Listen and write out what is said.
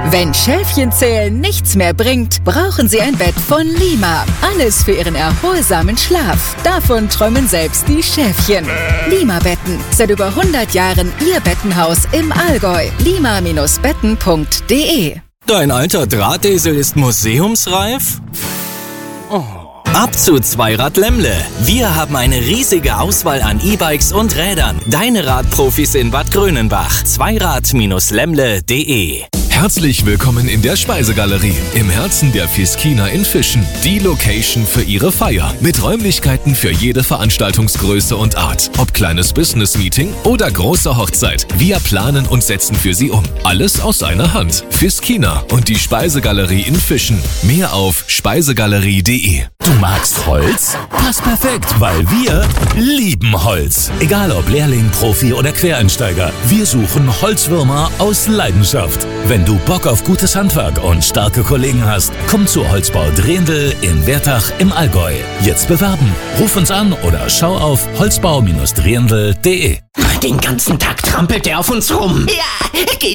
Wenn Schäfchenzählen nichts mehr bringt, brauchen Sie ein Bett von Lima. Alles für Ihren erholsamen Schlaf. Davon träumen selbst die Schäfchen. Lima-Betten. Seit über 100 Jahren Ihr Bettenhaus im Allgäu. lima-betten.de. Dein alter Drahtesel ist museumsreif? Oh. Ab zu Zweirad Lemmle. Wir haben eine riesige Auswahl an E-Bikes und Rädern. Deine Radprofis in Bad Grönenbach. Zweirad-lemmle.de. Herzlich willkommen in der Speisegalerie, im Herzen der Fiskina in Fischen. Die Location für Ihre Feier. Mit Räumlichkeiten für jede Veranstaltungsgröße und Art. Ob kleines Business-Meeting oder große Hochzeit. Wir planen und setzen für Sie um. Alles aus einer Hand. Fiskina und die Speisegalerie in Fischen. Mehr auf speisegalerie.de. Du magst Holz? Passt perfekt, weil wir lieben Holz. Egal ob Lehrling, Profi oder Quereinsteiger. Wir suchen Holzwürmer aus Leidenschaft. Wenn du Bock auf gutes Handwerk und starke Kollegen hast, komm zu Holzbau Drehendl in Wertach im Allgäu. Jetzt bewerben. Ruf uns an oder schau auf holzbau-drehendl.de. Den ganzen Tag trampelt er auf uns rum. Ja, geht